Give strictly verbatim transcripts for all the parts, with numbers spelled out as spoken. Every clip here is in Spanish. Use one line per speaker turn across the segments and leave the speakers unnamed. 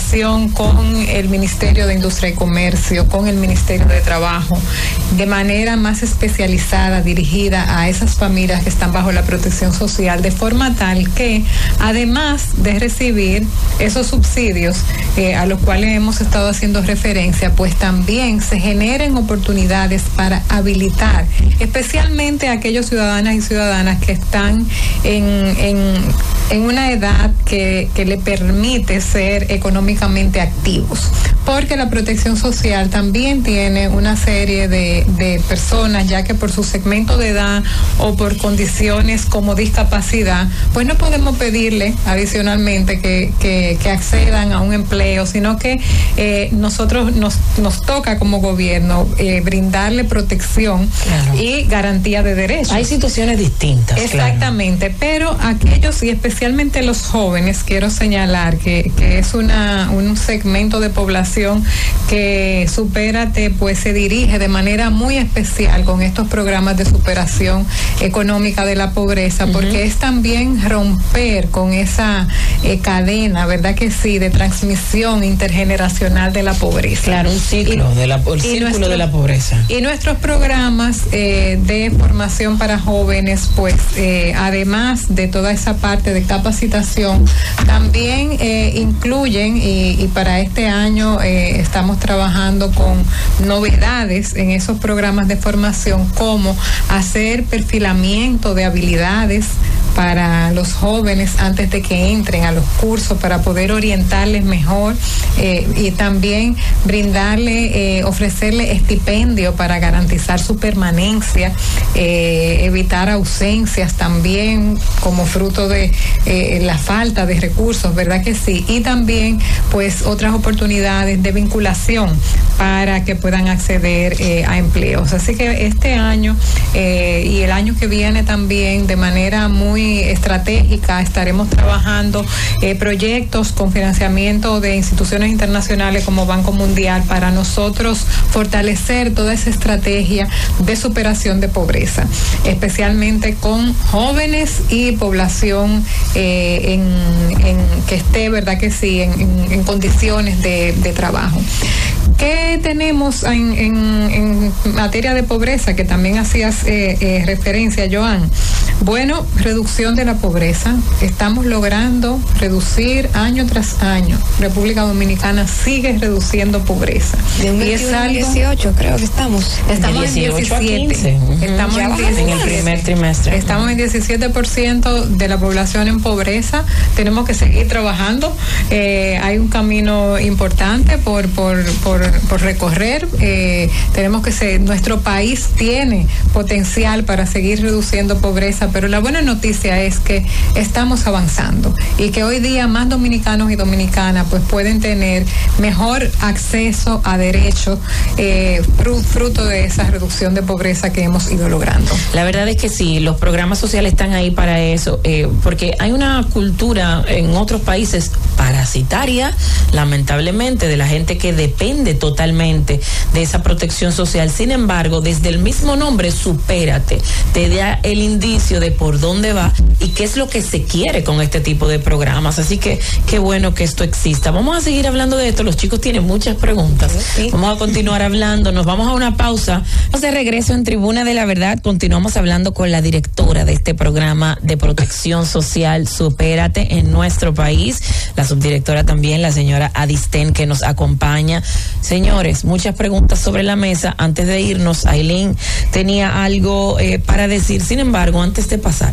coordinación con el Ministerio de Industria y Comercio, con el Ministerio de Trabajo, de manera más especializada, dirigida a esas familias que están bajo la protección social, de forma tal que, además de recibir esos subsidios eh, a los cuales hemos estado haciendo referencia, pues también se generen oportunidades para habilitar, especialmente a aquellos ciudadanas y ciudadanas que están en, en, en una edad que, que le permite ser económicamente activos, porque la protección social también tiene una serie de, de personas, ya que por su segmento de edad o por condiciones como discapacidad, pues no podemos pedirle adicionalmente que, que, que accedan a un empleo, sino que eh, nosotros nos, nos toca como gobierno eh, brindarle protección, claro, y garantía de derechos.
Hay situaciones distintas.
Exactamente, claro, pero aquellos y especialmente los jóvenes, quiero señalar que, que es una un segmento de población que Supérate pues se dirige de manera muy especial con estos programas de superación económica de la pobreza, uh-huh, porque es también romper con esa eh, cadena, ¿verdad que sí?, de transmisión intergeneracional de la pobreza.
Claro, un ciclo, y, de la, el círculo nuestro, de la pobreza.
Y nuestros programas eh, de formación para jóvenes, pues eh, además de toda esa parte de capacitación, también eh, incluyen, y, y para este año eh, estamos trabajando con novedades en esos programas de formación, como hacer perfilamiento de habilidades para los jóvenes antes de que entren a los cursos, para poder orientarles mejor, eh, y también brindarle, eh, ofrecerle estipendio para garantizar su permanencia, eh, evitar ausencias también como fruto de eh, la falta de recursos, ¿verdad que sí? Y también pues otras oportunidades de vinculación para que puedan acceder eh, a empleos. Así que este año eh, y el año que viene también, de manera muy estratégica, estaremos trabajando eh, proyectos con financiamiento de instituciones internacionales como Banco Mundial para nosotros fortalecer toda esa estrategia de superación de pobreza, especialmente con jóvenes y población eh, en, en que esté, ¿verdad que sí?, en, en, en condiciones de, de trabajo. ¿Qué tenemos en, en, en materia de pobreza, que también hacías eh, eh, referencia, Joan? Bueno, reducción de la pobreza. Estamos logrando reducir año tras año. República Dominicana sigue reduciendo pobreza.
De un
y es algo,
dieciocho creo que estamos.
Estamos en diecisiete. Estamos en, diecisiete.
En el primer trimestre.
Estamos en diecisiete por ciento de la población en pobreza. Tenemos que seguir trabajando. Eh, hay un camino importante por, por, por, por recorrer. Eh, tenemos que ser, nuestro país tiene potencial para seguir reduciendo pobreza, pero la buena noticia es que estamos avanzando y que hoy día más dominicanos y dominicanas pues pueden tener mejor acceso a derechos eh, fruto de esa reducción de pobreza que hemos ido logrando.
La verdad es que sí, los programas sociales están ahí para eso, eh, porque hay una cultura en otros países parasitaria, lamentablemente, de la gente que depende totalmente de esa protección social. Sin embargo, desde el mismo nombre, Supérate, te da el indicio de por dónde va y qué es lo que se quiere con este tipo de programas. Así que qué bueno que esto exista. Vamos a seguir hablando de esto. Los chicos tienen muchas preguntas. Sí. Vamos a continuar hablando. Nos vamos a una pausa. Vamos de regreso en Tribuna de la Verdad. Continuamos hablando con la directora de este programa de protección social, Supérate, en nuestro país. La subdirectora también, la señora Adistén, que nos acompaña. Señores, muchas preguntas sobre la mesa. Antes de irnos, Ailín tenía algo eh, para decir. Sin embargo, antes de pasar,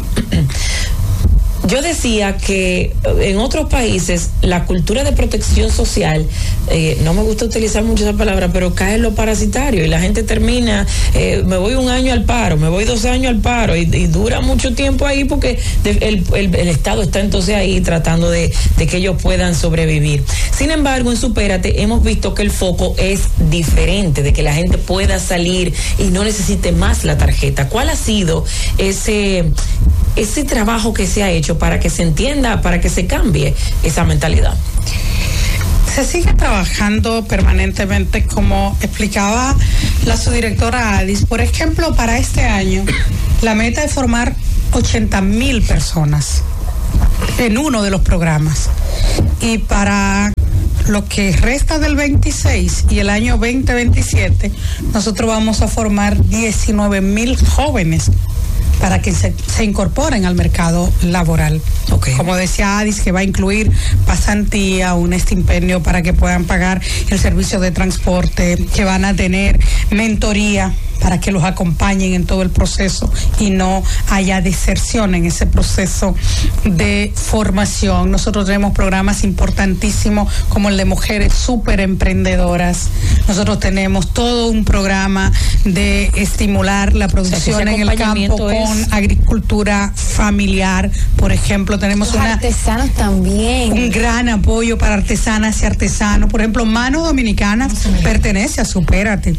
yo decía que en otros países la cultura de protección social, eh, no me gusta utilizar mucho esa palabra, pero cae en lo parasitario y la gente termina, eh, me voy un año al paro, me voy dos años al paro y, y dura mucho tiempo ahí porque de, el, el, el Estado está entonces ahí tratando de, de que ellos puedan sobrevivir. Sin embargo, en Supérate hemos visto que el foco es diferente, de que la gente pueda salir y no necesite más la tarjeta. ¿Cuál ha sido ese, ese trabajo que se ha hecho para que se entienda, para que se cambie esa mentalidad?
Se sigue trabajando permanentemente, como explicaba la subdirectora Adis. Por ejemplo, para este año, la meta es formar ochenta mil personas en uno de los programas. Y para lo que resta del veintiséis y el año veinte veintisiete, nosotros vamos a formar diecinueve mil jóvenes para que se, se incorporen al mercado laboral. Okay. Como decía Adis, que va a incluir pasantía, un estipendio para que puedan pagar el servicio de transporte, que van a tener mentoría para que los acompañen en todo el proceso y no haya deserción en ese proceso de formación. Nosotros tenemos programas importantísimos como el de mujeres súper emprendedoras. Nosotros tenemos todo un programa de estimular la producción, o sea, en el campo con es... agricultura familiar. Por ejemplo, tenemos
los
una,
artesanos también.
un gran apoyo para artesanas y artesanos. Por ejemplo, Manos Dominicanas pertenece a Supérate.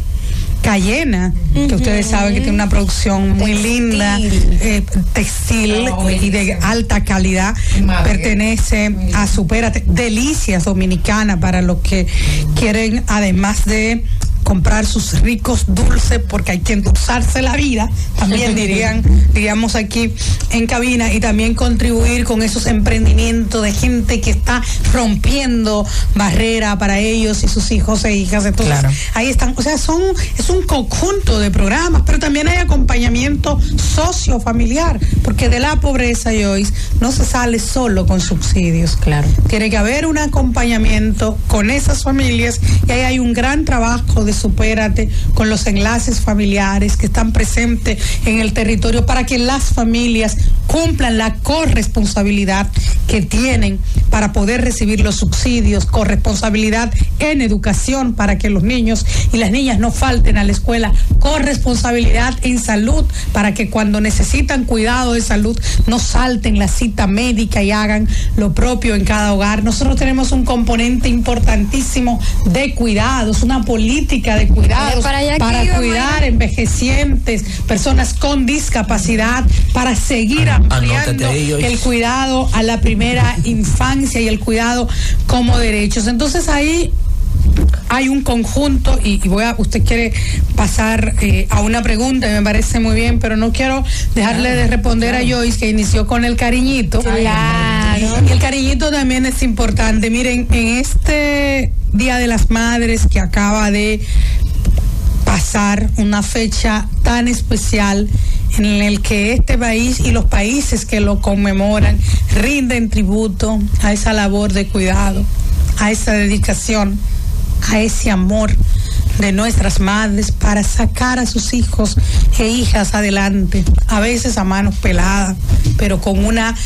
Cayena, uh-huh, que ustedes saben que tiene una producción muy textil. linda, eh, textil oh, y de alta calidad, Madre. pertenece a Supérate. Delicias Dominicana, para los que quieren, además de comprar sus ricos dulces, porque hay que endulzarse la vida, también dirían, diríamos aquí en cabina, y también contribuir con esos emprendimientos de gente que está rompiendo barreras para ellos y sus hijos e hijas. Entonces, claro. ahí están, o sea, son, es un conjunto de programas, pero también hay acompañamiento sociofamiliar, porque de la pobreza, Joyce, no se sale solo con subsidios.
Claro.
Tiene que haber un acompañamiento con esas familias, y ahí hay un gran trabajo de Supérate con los enlaces familiares que están presentes en el territorio para que las familias cumplan la corresponsabilidad que tienen para poder recibir los subsidios, corresponsabilidad en educación para que los niños y las niñas no falten a la escuela, corresponsabilidad en salud para que cuando necesitan cuidado de salud no salten la cita médica y hagan lo propio en cada hogar. Nosotros tenemos un componente importantísimo de cuidados, una política de cuidados para, para cuidar envejecientes, personas con discapacidad, para seguir ampliando el cuidado a la primera infancia y el cuidado como derechos. Entonces ahí hay un conjunto, y, y voy a, usted quiere pasar eh, a una pregunta, y me parece muy bien, pero no quiero dejarle claro, de responder claro. a Joyce, que inició con el cariñito.
Claro.
Y el cariñito también es importante. Miren, en este Día de las Madres que acaba de pasar, una fecha tan especial en el que este país y los países que lo conmemoran rinden tributo a esa labor de cuidado, a esa dedicación, a ese amor de nuestras madres para sacar a sus hijos e hijas adelante, a veces a manos peladas, pero con una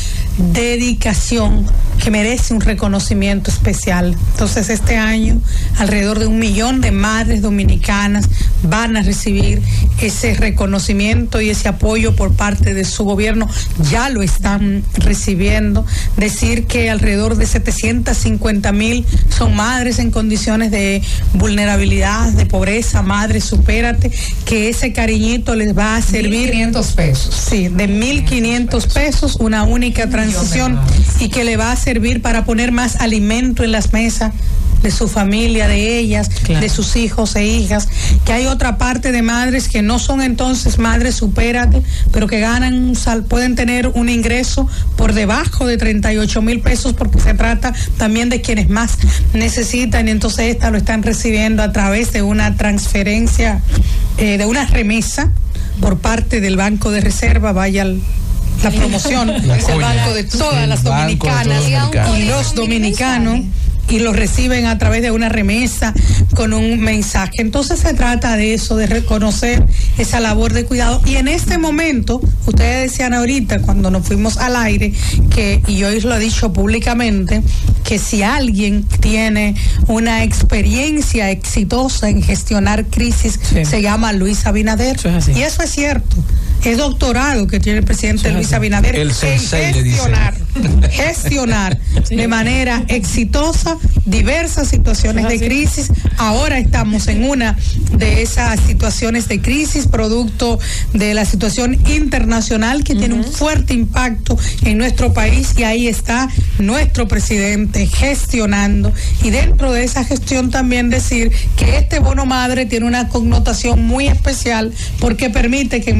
dedicación que merece un reconocimiento especial. Entonces este año alrededor de un millón de madres dominicanas van a recibir ese reconocimiento y ese apoyo por parte de su gobierno. Ya lo están recibiendo. Decir que alrededor de setecientas cincuenta mil son madres en condiciones de vulnerabilidad, de pobreza. Madres, Supérate, que ese cariñito les va a servir.
mil quinientos pesos.
Sí, de mil quinientos pesos, una única transición, y que le va a servir para poner más alimento en las mesas de su familia, de ellas, claro. de sus hijos e hijas. Que hay otra parte de madres que no son entonces madres Supérate, pero que ganan un sal, pueden tener un ingreso por debajo de treinta y ocho mil pesos, porque se trata también de quienes más necesitan, y entonces esta lo están recibiendo a través de una transferencia, eh, de una remesa por parte del Banco de Reserva. Vaya al la promoción, es el banco de todas las dominicanas y los dominicanos, y lo reciben a través de una remesa con un mensaje. Entonces se trata de eso, de reconocer esa labor de cuidado. Y en este momento, ustedes decían ahorita cuando nos fuimos al aire, que, y hoy lo he dicho públicamente, que si alguien tiene una experiencia exitosa en gestionar crisis, sí. se llama Luis Abinader. Eso es y eso es cierto. Es doctorado que tiene el presidente sí, Luis Abinader
el
en gestionar, gestionar sí. de manera exitosa diversas situaciones de crisis. Ahora estamos en una de esas situaciones de crisis producto de la situación internacional que uh-huh. tiene un fuerte impacto en nuestro país, y ahí está nuestro presidente gestionando. Y dentro de esa gestión también decir que este bono madre tiene una connotación muy especial, porque permite que en momentos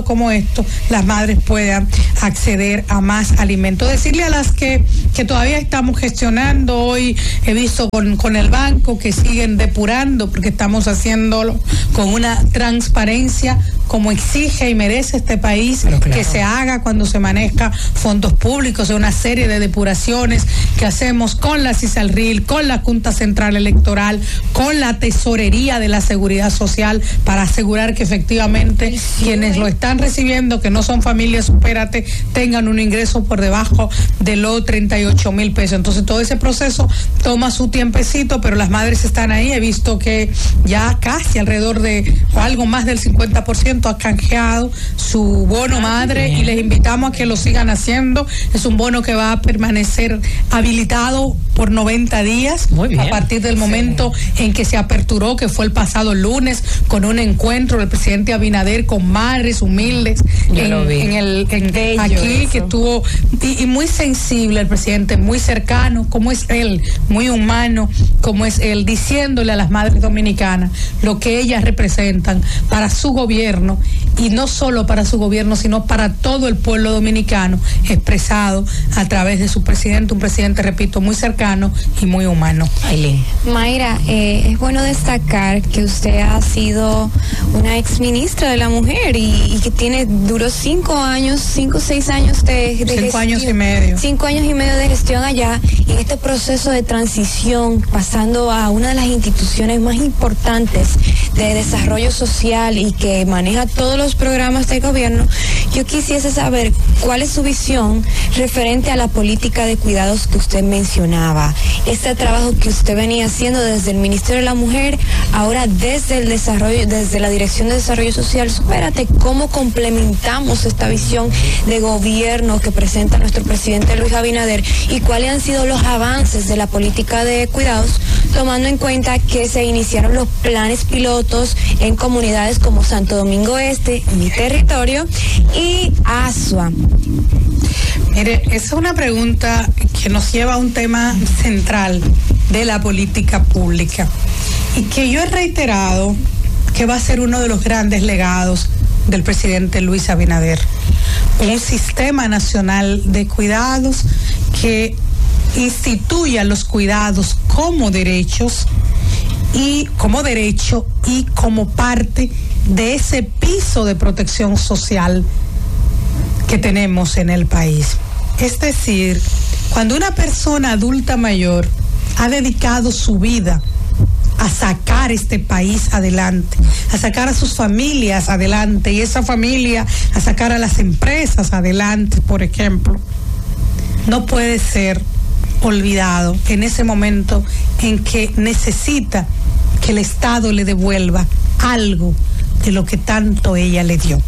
como estos, las madres puedan acceder a más alimentos. Decirle a las que, que todavía estamos gestionando, hoy he visto con, con el banco que siguen depurando, porque estamos haciéndolo con una transparencia como exige y merece este país, claro, que se haga cuando se maneja fondos públicos, una serie de depuraciones que hacemos con la CISALRIL, con la Junta Central Electoral, con la Tesorería de la Seguridad Social, para asegurar que efectivamente sí, quienes lo están recibiendo, que no son familias supérate, tengan un ingreso por debajo de los treinta y ocho mil pesos. Entonces todo ese proceso toma su tiempecito, pero las madres están ahí. He visto que ya casi alrededor de, o algo más del cincuenta por ciento ha canjeado su bono madre, y les invitamos a que lo sigan haciendo. Es un bono que va a permanecer habilitado por noventa días a partir del momento sí. en que se aperturó, que fue el pasado lunes, con un encuentro del presidente Abinader con madres humildes en, en el en, aquí eso. Que estuvo y, y muy sensible el presidente, muy cercano, como es él, muy humano, como es él, diciéndole a las madres dominicanas lo que ellas representan para su gobierno, y no solo para su gobierno, sino para todo el pueblo dominicano, expresado a través de su presidente, un presidente, repito, muy cercano y muy humano.
Aileen. Mayra, eh, es bueno destacar que usted ha sido una ex ministra de la mujer y, y que tiene, duró cinco años, cinco o seis años de, de
cinco
gestión,
años y medio.
Cinco años y medio de gestión allá, y en este proceso de transición, pasando a una de las instituciones más importantes de desarrollo social y que maneja todos los programas del gobierno, yo quisiese saber cuál es su visión referente a la política de cuidados que usted mencionaba, este trabajo que usted venía haciendo desde el Ministerio de la Mujer, ahora desde el desarrollo, desde la Dirección de Desarrollo Social. Supérate, cómo complementamos esta visión de gobierno que presenta nuestro presidente Luis Abinader, y cuáles han sido los avances de la política de cuidados, tomando en cuenta que se iniciaron los planes pilotos en comunidades como Santo Domingo Este, mi territorio, y Asua.
Mire, esa es una pregunta que nos lleva a un tema central de la política pública, y que yo he reiterado que va a ser uno de los grandes legados del presidente Luis Abinader, un sistema nacional de cuidados que instituya los cuidados como derechos y como derecho y como parte de ese piso de protección social que tenemos en el país. Es decir, cuando una persona adulta mayor ha dedicado su vida a sacar este país adelante, a sacar a sus familias adelante, y esa familia a sacar a las empresas adelante, por ejemplo, no puede ser olvidado en ese momento en que necesita que el Estado le devuelva algo de lo que tanto ella le dio.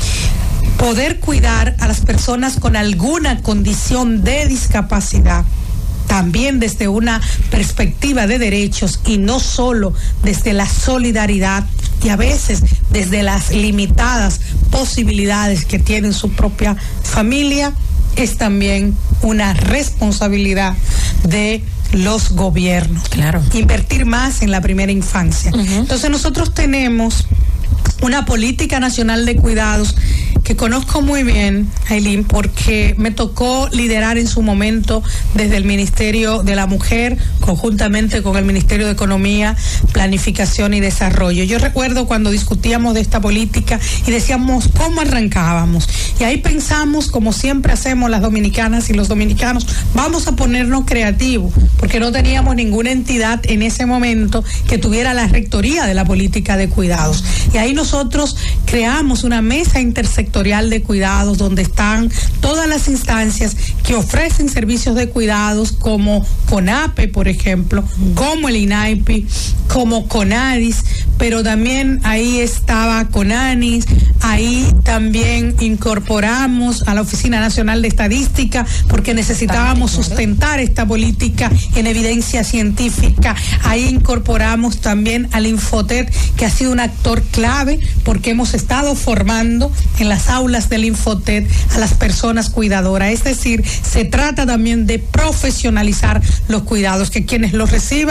Poder cuidar a las personas con alguna condición de discapacidad, también desde una perspectiva de derechos y no solo desde la solidaridad, y a veces desde las limitadas posibilidades que tiene su propia familia, es también una responsabilidad de los gobiernos. Claro. Invertir más en la primera infancia. Uh-huh. Entonces nosotros tenemos una política nacional de cuidados que conozco muy bien, Aileen, porque me tocó liderar en su momento desde el Ministerio de la Mujer, conjuntamente con el Ministerio de Economía, Planificación y Desarrollo. Yo recuerdo cuando discutíamos de esta política y decíamos cómo arrancábamos, y ahí pensamos, como siempre hacemos las dominicanas y los dominicanos, vamos a ponernos creativos, porque no teníamos ninguna entidad en ese momento que tuviera la rectoría de la política de cuidados, y ahí nosotros creamos una mesa intersectorial de cuidados donde están todas las instancias que ofrecen servicios de cuidados, como CONAPE, por ejemplo, como el INAIPI, como CONADIS, pero también ahí estaba CONANIS, ahí también incorporamos a la Oficina Nacional de Estadística, porque necesitábamos sustentar esta política en evidencia científica. Ahí incorporamos también al Infotet, que ha sido un actor clave, porque hemos estado formando en las aulas del Infotet a las personas cuidadoras. Es decir, se trata también de profesionalizar los cuidados, que quienes los reciban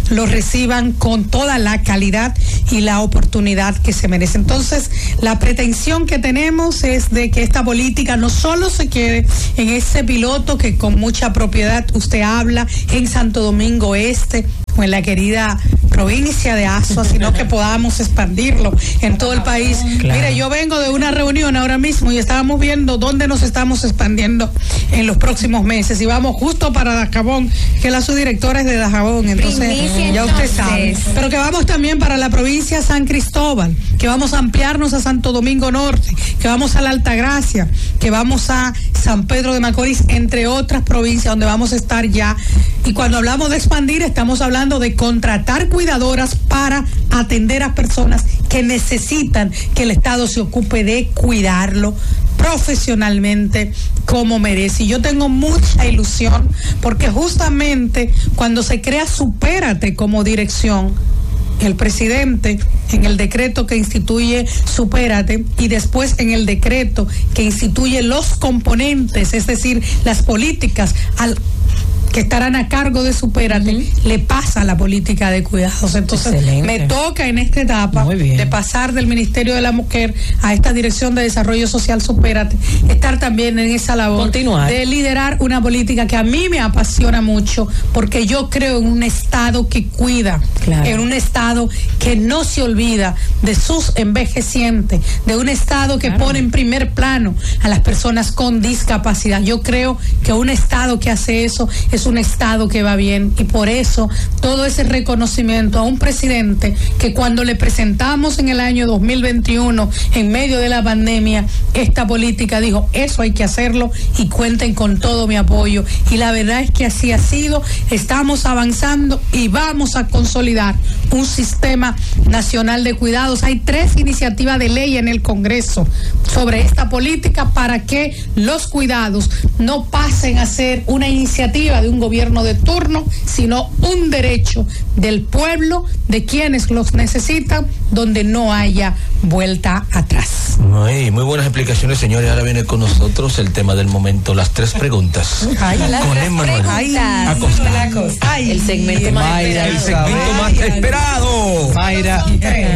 lo reciban con toda la calidad y la oportunidad que se merece. Entonces, la pretensión que tenemos es de que esta política no solo se quede en ese piloto que con mucha propiedad usted habla en Santo Domingo Este o en la querida provincia de Azua, sino que podamos expandirlo en todo el país. Claro. Mire, yo vengo de una reunión ahora mismo y estábamos viendo dónde nos estamos expandiendo en los próximos meses y vamos justo para Dajabón, que la subdirectora es de Dajabón, entonces Primicia, ya usted entonces. sabe. Pero que vamos también para la provincia de San Cristóbal, que vamos a ampliarnos a Santo Domingo Norte, que vamos a la Altagracia, que vamos a San Pedro de Macorís, entre otras provincias donde vamos a estar ya. Y cuando hablamos de expandir, estamos hablando de contratar cuidadoras para atender a personas que necesitan que el Estado se ocupe de cuidarlo profesionalmente como merece. Y yo tengo mucha ilusión porque justamente cuando se crea Supérate como dirección, el presidente en el decreto que instituye Supérate y después en el decreto que instituye los componentes, es decir, las políticas al que estarán a cargo de Supérate, uh-huh. le pasa a la política de cuidados. Entonces, excelente. Me toca en esta etapa de pasar del Ministerio de la Mujer a esta Dirección de Desarrollo Social Supérate, estar también en esa labor Continuar. de liderar una política que a mí me apasiona mucho, porque yo creo en un Estado que cuida, claro. en un Estado que no se olvida de sus envejecientes, de un Estado que claro. pone en primer plano a las personas con discapacidad. Yo creo que un Estado que hace eso es un Estado que va bien, y por eso todo ese reconocimiento a un presidente que cuando le presentamos en el año dos mil veintiuno, en medio de la pandemia, esta política dijo, eso hay que hacerlo y cuenten con todo mi apoyo, y la verdad es que así ha sido. Estamos avanzando y vamos a consolidar un sistema nacional de cuidados. Hay tres iniciativas de ley en el Congreso sobre esta política para que los cuidados no pasen a ser una iniciativa de un gobierno de turno, sino un derecho del pueblo, de quienes los necesitan, donde no haya vuelta atrás.
Ay, muy buenas explicaciones, señores. Ahora viene con nosotros el tema del momento, las tres preguntas.
Ay,
con Emmanuel
Acosta.
Ay,
el segmento más
Mayra,
esperado.
El segmento más esperado.
Mayra,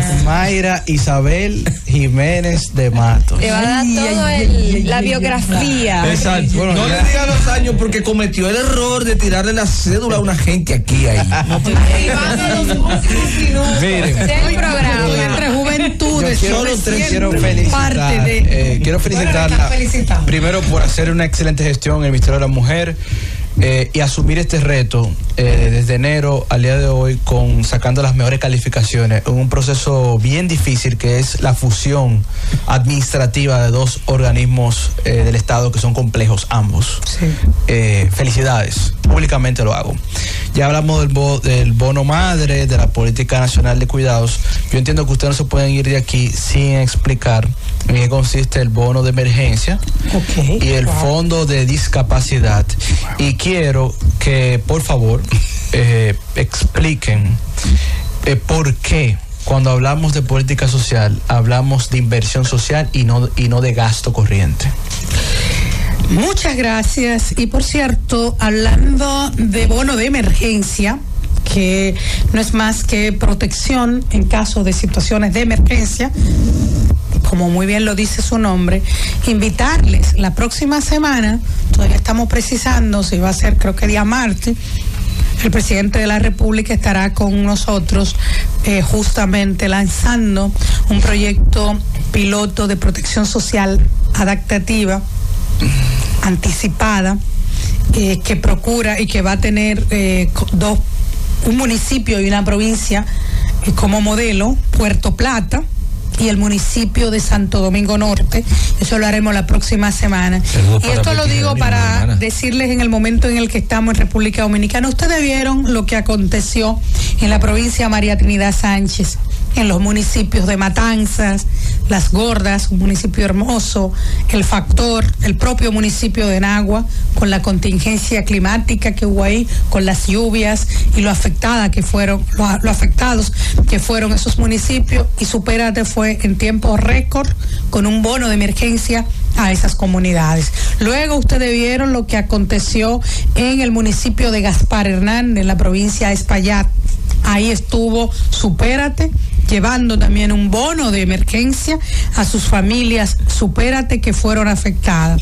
Mayra Isabel Jiménez de Matos.
Te va a dar todo el, la biografía.
Exacto. Bueno, no ya. le diga los años porque cometió el error de tirarle la cédula a una gente aquí ahí.
Miren,
del programa
entre juventudes,
quiero, quiero felicitar, de... eh, quiero felicitarla primero por hacer una excelente gestión en el Ministerio de la Mujer. Eh, y asumir este reto eh, desde enero al día de hoy con sacando las mejores calificaciones en un proceso bien difícil que es la fusión administrativa de dos organismos eh, del Estado que son complejos ambos. Sí. Eh, felicidades, públicamente lo hago. Ya hablamos del, bo, del bono madre, de la política nacional de cuidados. Yo entiendo que ustedes no se pueden ir de aquí sin explicar en qué consiste el bono de emergencia okay. y el wow. fondo de discapacidad. Wow. Y quiero que, por favor, eh, expliquen eh, por qué cuando hablamos de política social hablamos de inversión social y no, y no de gasto corriente.
Muchas gracias. Y por cierto, hablando de bono de emergencia, que no es más que protección en caso de situaciones de emergencia, como muy bien lo dice su nombre, invitarles la próxima semana, todavía estamos precisando si va a ser, creo que día martes, el presidente de la República estará con nosotros eh, justamente lanzando un proyecto piloto de protección social adaptativa, anticipada, eh, que procura y que va a tener eh, dos, un municipio y una provincia eh, como modelo, Puerto Plata y el municipio de Santo Domingo Norte. Eso lo haremos la próxima semana. Saludos y esto lo digo para hermana. decirles en el momento en el que estamos en República Dominicana. Ustedes vieron lo que aconteció en la provincia María Trinidad Sánchez, en los municipios de Matanzas, Las Gordas, un municipio hermoso, El Factor, el propio municipio de Nagua, con la contingencia climática que hubo ahí, con las lluvias y lo afectada que fueron, lo, lo afectados que fueron esos municipios, y Supérate fue en tiempo récord con un bono de emergencia a esas comunidades. Luego ustedes vieron lo que aconteció en el municipio de Gaspar Hernández, en la provincia de Espaillat, Ahí estuvo Supérate, llevando también un bono de emergencia a sus familias Supérate que fueron afectadas.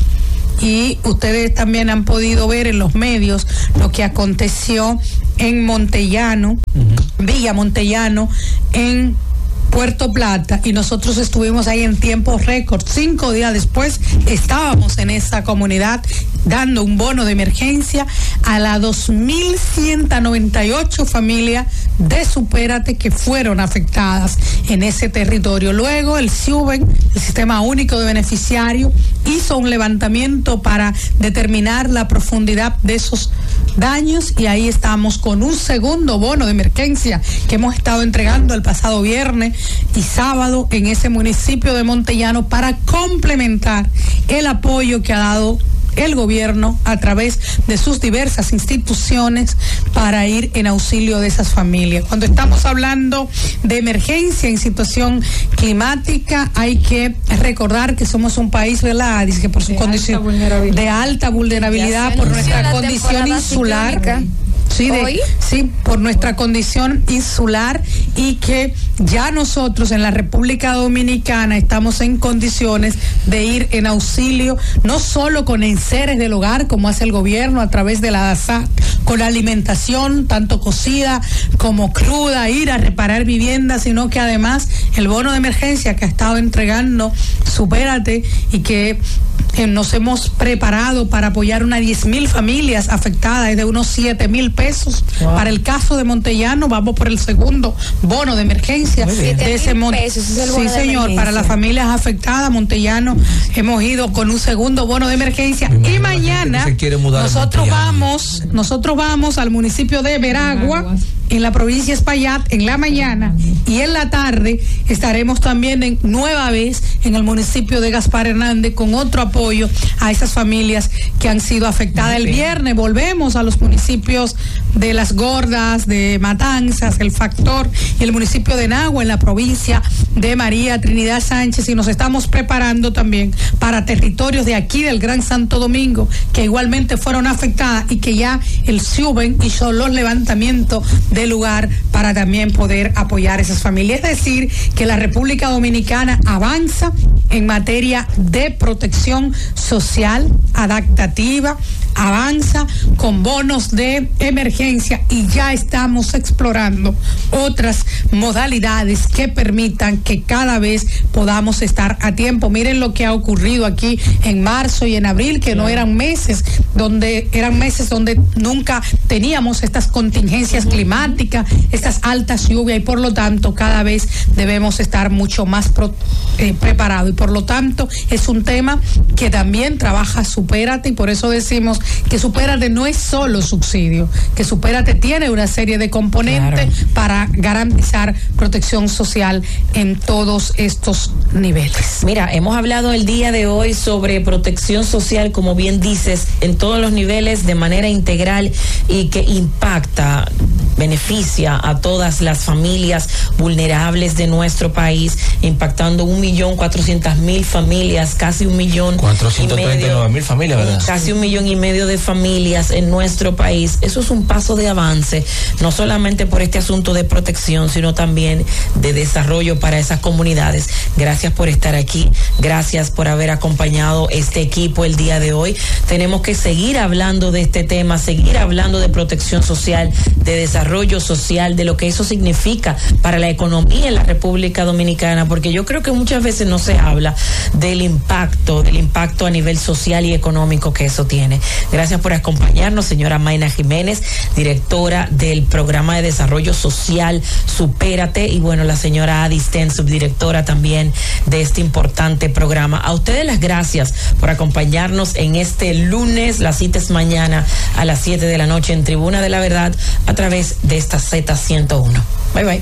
Y ustedes también han podido ver en los medios lo que aconteció en Montellano, uh-huh. Villa Montellano, en Puerto Plata, y nosotros estuvimos ahí en tiempo récord. Cinco días después estábamos en esa comunidad dando un bono de emergencia a las dos mil ciento noventa y ocho familias de Supérate que fueron afectadas en ese territorio. Luego el SIUBEN, el Sistema Único de Beneficiarios, hizo un levantamiento para determinar la profundidad de esos daños, y ahí estamos con un segundo bono de emergencia que hemos estado entregando el pasado viernes y sábado en ese municipio de Montellano para complementar el apoyo que ha dado el gobierno a través de sus diversas instituciones para ir en auxilio de esas familias. Cuando estamos hablando de emergencia en situación climática, hay que recordar que somos un país, ¿verdad? Dice que por su condición de alta vulnerabilidad, por nuestra condición insular. Sí, de, sí, por nuestra condición insular, y que ya nosotros en la República Dominicana estamos en condiciones de ir en auxilio, no solo con enseres del hogar, como hace el gobierno a través de la DASA, con alimentación, tanto cocida como cruda, ir a reparar viviendas, sino que además el bono de emergencia que ha estado entregando Supérate, y que eh, nos hemos preparado para apoyar unas diez mil familias afectadas, es de unos siete mil pesos. Wow. Para el caso de Montellano, vamos por el segundo bono de emergencia. De ese mon- pesos, es el bono sí, señor, emergencia. Para las familias afectadas, Montellano, hemos ido con un segundo bono de emergencia. Mi y mañana nosotros vamos, nosotros vamos al municipio de Veragua, Veragua, en la provincia de Espaillat, en la mañana, y en la tarde estaremos también en nueva vez en el municipio de Gaspar Hernández con otro apoyo a esas familias que han sido afectadas. El viernes volvemos a los municipios de Las Gordas, de Matanzas, El Factor y el municipio de Nagua en la provincia de María Trinidad Sánchez, y nos estamos preparando también para territorios de aquí del Gran Santo Domingo que igualmente fueron afectadas y que ya el SIUBEN hizo los levantamientos del lugar para también poder apoyar a esas familias. Es decir, que la República Dominicana avanza en materia de protección social adaptativa, avanza con bonos de emergencia, y ya estamos explorando otras modalidades que permitan que cada vez podamos estar a tiempo. Miren lo que ha ocurrido aquí en marzo y en abril, que no eran meses donde eran meses donde nunca teníamos estas contingencias climáticas, estas altas lluvias, y por lo tanto cada vez debemos estar mucho más pro, eh, preparados, y por lo tanto es un tema que también trabaja Supérate, y por eso decimos que Supérate no es solo subsidio, que Supérate tiene una serie de componentes, claro, para garantizar protección social en todos estos niveles.
Mira, hemos hablado el día de hoy sobre protección social, como bien dices, en todos los niveles de manera integral, y que impacta, beneficia a todas las familias vulnerables de nuestro país, impactando un millón cuatrocientas mil familias, casi un millón
cuatrocientos treinta y nueve mil familias, ¿verdad?
Casi un millón y medio de familias en nuestro país. Eso es un paso de avance, no solamente por este asunto de protección, sino también de desarrollo para esas comunidades. Gracias por estar aquí, gracias por haber acompañado este equipo el día de hoy. Tenemos que seguir hablando de este tema, seguir hablando de protección social, de desarrollo social, de lo que eso significa para la economía en la República Dominicana, porque yo creo que muchas veces no se habla del impacto, del impacto a nivel social y económico que eso tiene. Gracias por acompañarnos, señora Mayna Jiménez, directora del Programa de Desarrollo Social Supérate, y bueno, la señora Adi Sten, subdirectora también de este importante programa. A ustedes las gracias por acompañarnos en este lunes. La cita es mañana a las siete de la noche en Tribuna de la Verdad a través de esta Z ciento uno. Bye bye.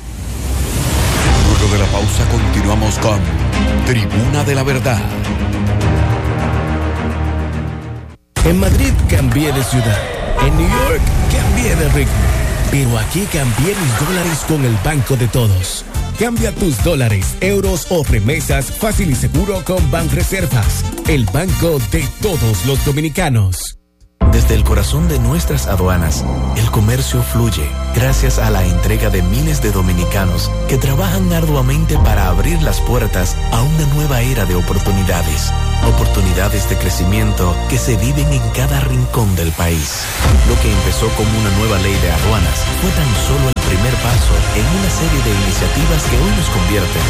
Luego de la pausa continuamos con Tribuna de la Verdad.
En Madrid cambié de ciudad, en New York cambié de ritmo, pero aquí cambié mis dólares con el Banco de Todos. Cambia tus dólares, euros o remesas fácil y seguro con Banreservas, el banco de todos los dominicanos.
Desde el corazón de nuestras aduanas, el comercio fluye gracias a la entrega de miles de dominicanos que trabajan arduamente para abrir las puertas a una nueva era de oportunidades. Oportunidades de crecimiento que se viven en cada rincón del país. Lo que empezó como una nueva ley de aduanas fue tan solo el primer paso en una serie de iniciativas que hoy nos convierten